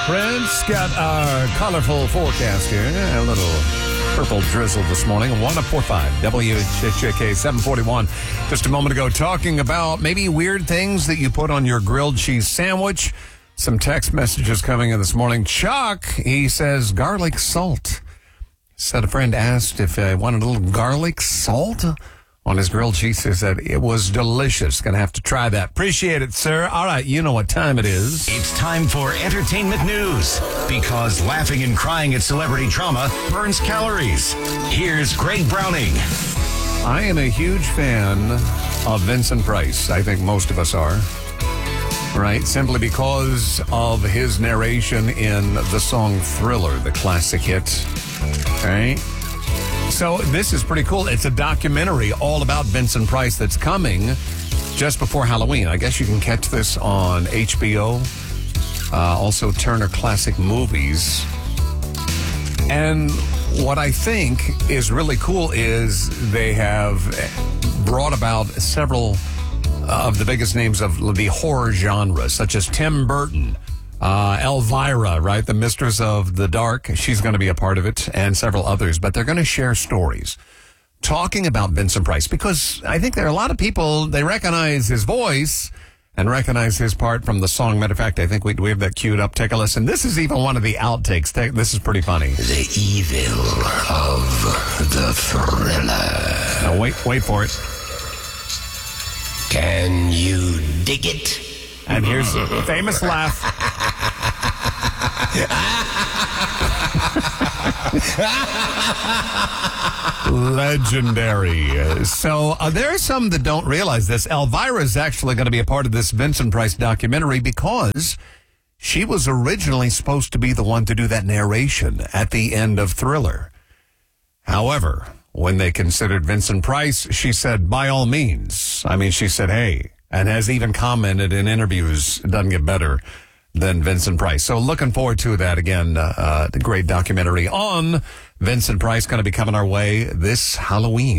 Prince got our colorful forecast here. A little purple drizzle this morning. 1:45 WHJK 741. Just a moment ago, talking about maybe weird things that you put on your grilled cheese sandwich. Some text messages coming in this morning. Chuck, he says garlic salt. Said a friend asked if I wanted a little garlic salt on his grilled cheese. He said it was delicious. Gonna have to try that. Appreciate it, sir. All right, you know what time it is. It's time for entertainment news, because laughing and crying at celebrity drama burns calories. Here's Greg Browning. I am a huge fan of Vincent Price. I think most of us are. Right? Simply because of his narration in the song Thriller, the classic hit. Okay? So this is pretty cool. It's a documentary all about Vincent Price that's coming just before Halloween. I guess you can catch this on HBO. Also Turner Classic Movies. And what I think is really cool is they have brought about several of the biggest names of the horror genre, such as Tim Burton, Elvira, right? The Mistress of the Dark. She's going to be a part of it, and several others. But they're going to share stories talking about Vincent Price, because I think there are a lot of people, they recognize his voice and recognize his part from the song. Matter of fact, I think we have that queued up. Take a listen. This is even one of the outtakes. This is pretty funny. The evil of the Thriller. Now, wait for it. Can you dig it? And here's a famous laugh. Legendary. So there are some that don't realize this. Elvira is actually going to be a part of this Vincent Price documentary because she was originally supposed to be the one to do that narration at the end of Thriller. However, when they considered Vincent Price, she said, by all means. I mean, she said, hey, and has even commented in interviews, it doesn't get better than Vincent Price. So looking forward to that again. The great documentary on Vincent Price going to be coming our way this Halloween.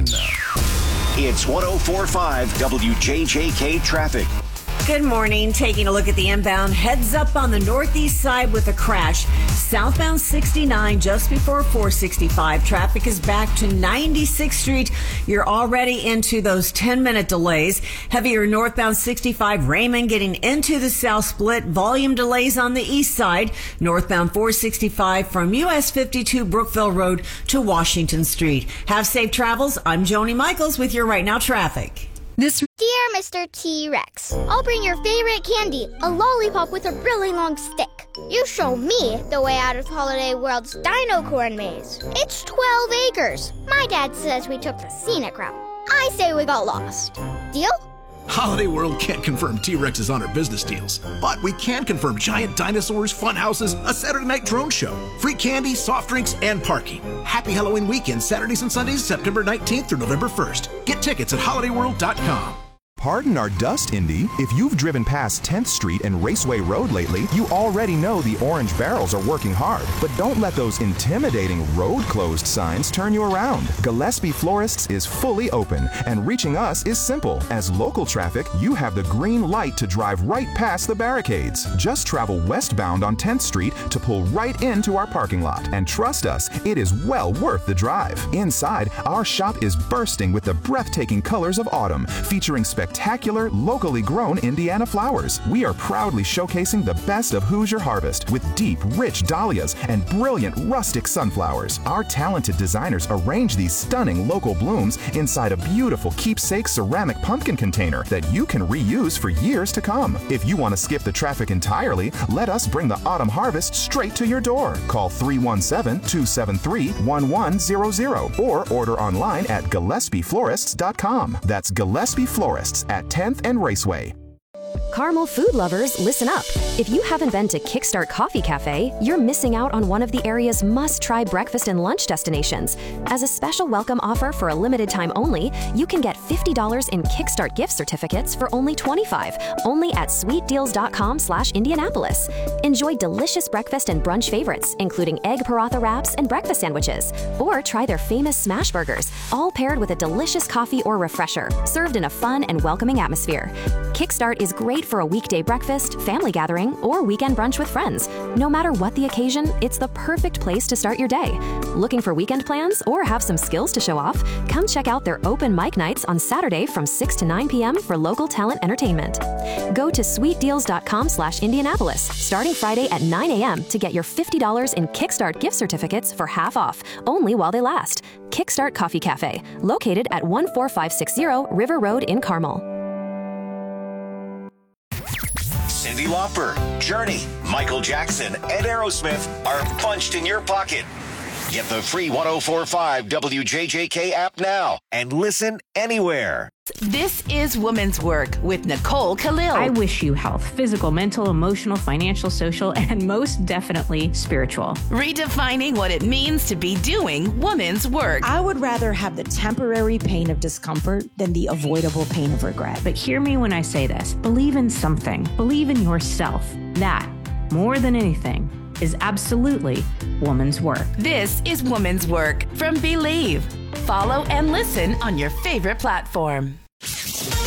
It's 104.5 WJJK traffic. Good morning. Taking a look at the inbound. Heads up on the northeast side with a crash. Southbound 69 just before 465. Traffic is back to 96th Street. You're already into those 10-minute delays. Heavier northbound 65 Raymond getting into the south split. Volume delays on the east side. Northbound 465 from US 52 Brookville Road to Washington Street. Have safe travels. I'm Joni Michaels with your Right Now traffic. Dear Mr. T-Rex, I'll bring your favorite candy, a lollipop with a really long stick. You show me the way out of Holiday World's Dino Corn Maze. It's 12 acres. My dad says we took the scenic route. I say we got lost. Deal? Holiday World can't confirm T-Rexes on our business deals, but we can confirm giant dinosaurs, fun houses, a Saturday night drone show, free candy, soft drinks, and parking. Happy Halloween weekend, Saturdays and Sundays, September 19th through November 1st. Get tickets at holidayworld.com. Pardon our dust, Indy. If you've driven past 10th Street and Raceway Road lately, you already know the orange barrels are working hard. But don't let those intimidating road closed signs turn you around. Gillespie Florists is fully open, and reaching us is simple. As local traffic, you have the green light to drive right past the barricades. Just travel westbound on 10th Street to pull right into our parking lot. And trust us, it is well worth the drive. Inside, our shop is bursting with the breathtaking colors of autumn, featuring spectacular, locally grown Indiana flowers. We are proudly showcasing the best of Hoosier harvest with deep, rich dahlias and brilliant rustic sunflowers. Our talented designers arrange these stunning local blooms inside a beautiful keepsake ceramic pumpkin container that you can reuse for years to come. If you want to skip the traffic entirely, let us bring the autumn harvest straight to your door. Call 317-273-1100 or order online at GillespieFlorists.com. That's Gillespie Florists at 10th and Raceway. Caramel food lovers, listen up. If you haven't been to Kickstart Coffee Cafe, you're missing out on one of the area's must-try breakfast and lunch destinations. As a special welcome offer for a limited time only, you can get $50 in Kickstart gift certificates for only $25, only at sweetdeals.com/Indianapolis. Enjoy delicious breakfast and brunch favorites, including egg paratha wraps and breakfast sandwiches. Or try their famous smash burgers, all paired with a delicious coffee or refresher, served in a fun and welcoming atmosphere. Kickstart is great for a weekday breakfast, family gathering, or weekend brunch with friends. No matter what the occasion, it's the perfect place to start your day. Looking for weekend plans or have some skills to show off? Come check out their open mic nights on Saturday from 6 to 9 p.m. for local talent entertainment. Go to sweetdeals.com/Indianapolis starting Friday at 9 a.m. to get your $50 in Kickstart gift certificates for half off, only while they last. Kickstart Coffee Cafe, located at 14560 River Road in Carmel. Cyndi Lauper, Journey, Michael Jackson, and Aerosmith are punched in your pocket. Get the free 104.5 WJJK app now and listen anywhere. This is Woman's Work with Nicole Khalil. I wish you health, physical, mental, emotional, financial, social, and most definitely spiritual. Redefining what it means to be doing woman's work. I would rather have the temporary pain of discomfort than the avoidable pain of regret. But hear me when I say this. Believe in something. Believe in yourself. That, more than anything, is absolutely woman's work. This is Woman's Work from Believe. Follow and listen on your favorite platform.